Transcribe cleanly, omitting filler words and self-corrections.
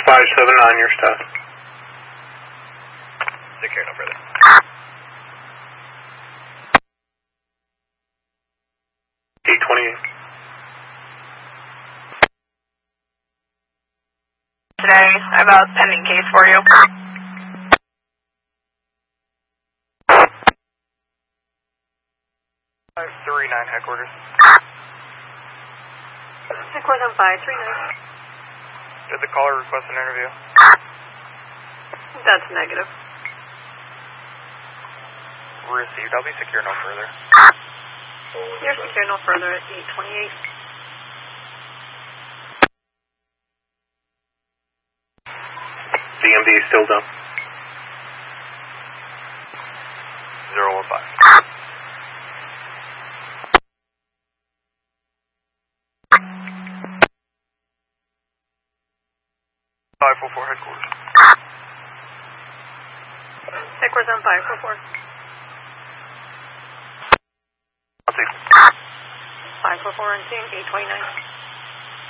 579, your status. Secure, no further. D28. Today, I have a pending case for you. 539 headquarters. Headquarters on 539. Did the caller request an interview? That's negative. Received. I'll be secure no further. You're secure no further at 828. DMD is still down. 015. 544 headquarters. Headquarters on 544. I'll take 544 on 829.